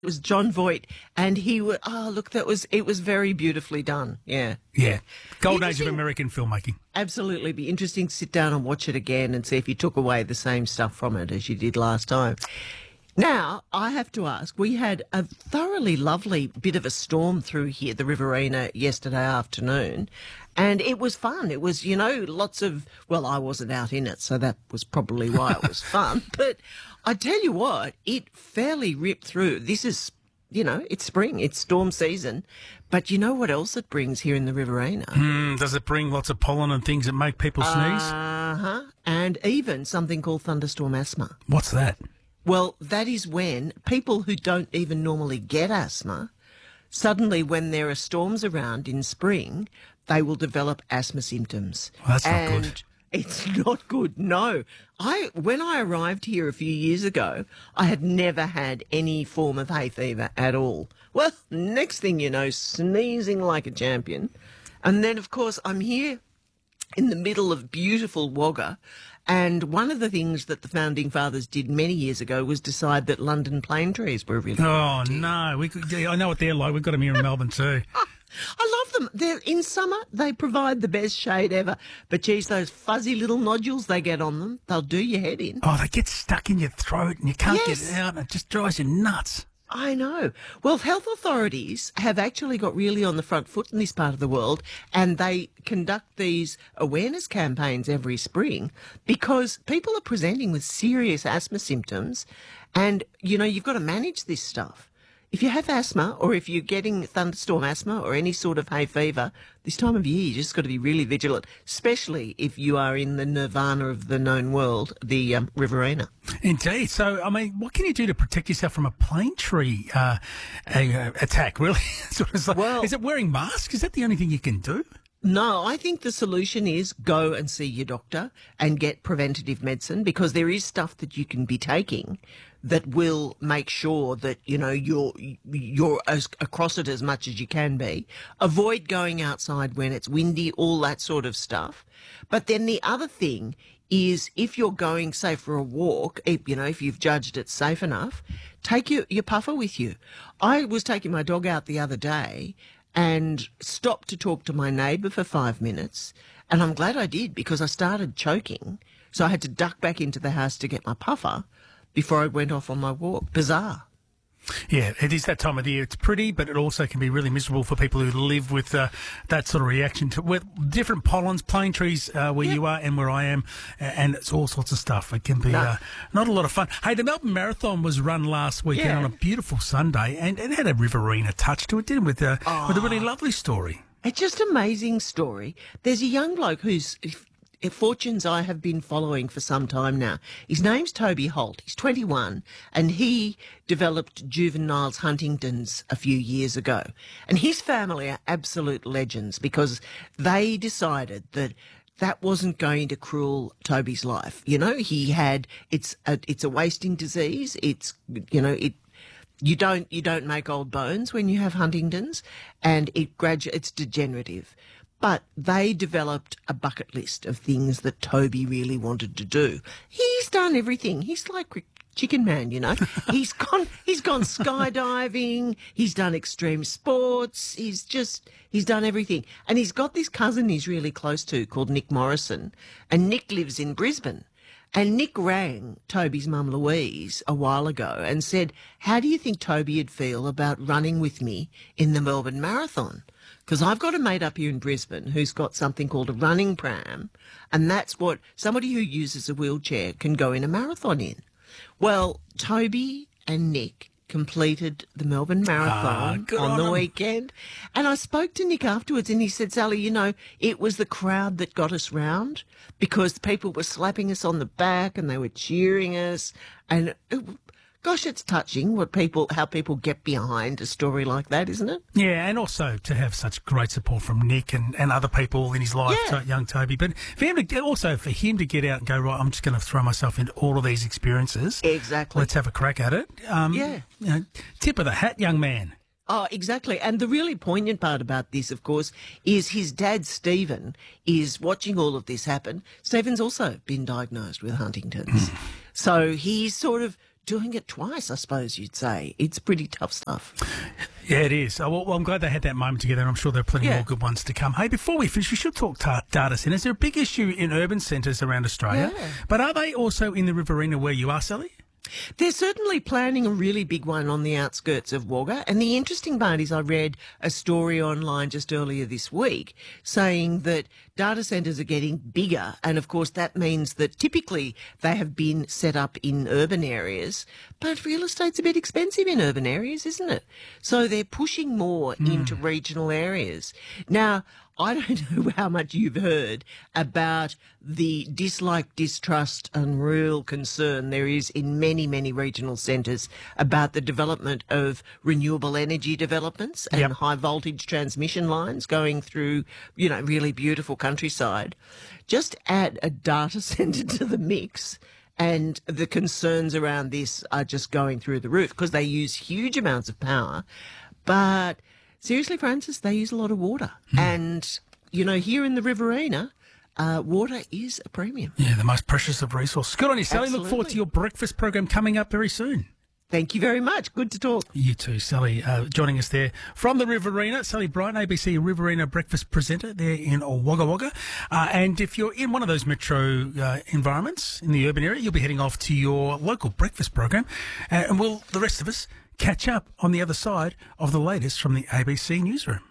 It was John Voight, and it was very beautifully done. Yeah. Yeah. Golden age of Interesting. American filmmaking. Absolutely. Be interesting to sit down and watch it again and see if you took away the same stuff from it as you did last time. Now, I have to ask, we had a thoroughly lovely bit of a storm through here, the Riverina, yesterday afternoon, and it was fun. It was, lots of, well, I wasn't out in it, so that was probably why it was fun. But I tell you what, it fairly ripped through. This is, it's spring, it's storm season, but you know what else it brings here in the Riverina? Does it bring lots of pollen and things that make people sneeze? Uh-huh. And even something called thunderstorm asthma. What's that? Well, that is when people who don't even normally get asthma, suddenly when there are storms around in spring, they will develop asthma symptoms. Well, that's not good. It's not good, no. When I arrived here a few years ago, I had never had any form of hay fever at all. Well, next thing you know, sneezing like a champion. And then, of course, I'm here in the middle of beautiful Wagga. And one of the things that the Founding Fathers did many years ago was decide that London plane trees were really Oh, no. I know what they're like. We've got them here in Melbourne too. I love them. In summer, they provide the best shade ever. But, geez, those fuzzy little nodules they get on them, they'll do your head in. Oh, they get stuck in your throat and you can't Yes. get it out and it just drives you nuts. I know. Well, health authorities have actually got really on the front foot in this part of the world, and they conduct these awareness campaigns every spring because people are presenting with serious asthma symptoms, and, you've got to manage this stuff. If you have asthma or if you're getting thunderstorm asthma or any sort of hay fever, this time of year you just got to be really vigilant, especially if you are in the nirvana of the known world, the Riverina. Indeed. So, I mean, what can you do to protect yourself from a plane tree attack, really? Is it wearing masks? Is that the only thing you can do? No, I think the solution is go and see your doctor and get preventative medicine because there is stuff that you can be taking that will make sure that, you're across it as much as you can be. Avoid going outside when it's windy, all that sort of stuff. But then the other thing is if you're going, say, for a walk, if you've judged it safe enough, take your puffer with you. I was taking my dog out the other day and stopped to talk to my neighbour for 5 minutes. And I'm glad I did because I started choking. So I had to duck back into the house to get my puffer before I went off on my walk. Bizarre. Yeah, it is that time of the year. It's pretty, but it also can be really miserable for people who live with that sort of reaction to with different pollens, plane trees where you are and where I am, and it's all sorts of stuff. It can be not a lot of fun. Hey, the Melbourne Marathon was run last weekend on a beautiful Sunday, and it had a Riverina touch to it, didn't it? With a really lovely story. It's just an amazing story. There's a young bloke whose fortunes I have been following for some time now. His name's Toby Holt. He's 21 and he developed juvenile Huntington's a few years ago. And his family are absolute legends because they decided that wasn't going to cruel Toby's life. He had, it's a wasting disease. You don't make old bones when you have Huntington's, and it's degenerative. But they developed a bucket list of things that Toby really wanted to do. He's done everything. He's like Chicken Man, He's gone skydiving. He's done extreme sports. He's done everything. And he's got this cousin he's really close to called Nick Morrison. And Nick lives in Brisbane. And Nick rang Toby's mum Louise a while ago and said, how do you think Toby'd feel about running with me in the Melbourne Marathon? Because I've got a mate up here in Brisbane who's got something called a running pram, and that's what somebody who uses a wheelchair can go in a marathon in. Well, Toby and Nick completed the Melbourne Marathon on the weekend. And I spoke to Nick afterwards and he said, Sally, it was the crowd that got us round because people were slapping us on the back and they were cheering us. And gosh, it's touching how people get behind a story like that, isn't it? Yeah, and also to have such great support from Nick and other people in his life, young Toby. But for him to get out and go, right, I'm just going to throw myself into all of these experiences. Exactly. Let's have a crack at it. Tip of the hat, young man. Oh, exactly. And the really poignant part about this, of course, is his dad, Stephen, is watching all of this happen. Stephen's also been diagnosed with Huntington's. So he's sort of doing it twice, I suppose you'd say. It's pretty tough stuff. Yeah, it is. Well, I'm glad they had that moment together, and I'm sure there are plenty more good ones to come. Hey, before we finish, we should talk data centres. They're a big issue in urban centres around Australia, but are they also in the Riverina where you are, Sally? They're certainly planning a really big one on the outskirts of Wagga. And the interesting part is I read a story online just earlier this week saying that data centres are getting bigger. And of course, that means that typically they have been set up in urban areas, but real estate's a bit expensive in urban areas, isn't it? So they're pushing more into regional areas. Now, I don't know how much you've heard about the dislike, distrust and real concern there is in many, many regional centres about the development of renewable energy developments and high voltage transmission lines going through, you know, really beautiful countryside. Just add a data centre to the mix and the concerns around this are just going through the roof because they use huge amounts of power. But seriously, Francis, they use a lot of water. And, you know, here in the Riverina, water is a premium. Yeah, the most precious of resources. Good on you, Sally. Absolutely. Look forward to your breakfast program coming up very soon. Thank you very much. Good to talk. You too, Sally, joining us there from the Riverina. Sally Brighton, ABC Riverina breakfast presenter there in Wagga Wagga. And if you're in one of those metro environments in the urban area, you'll be heading off to your local breakfast program. And we'll, the rest of us, catch up on the other side of the latest from the ABC newsroom.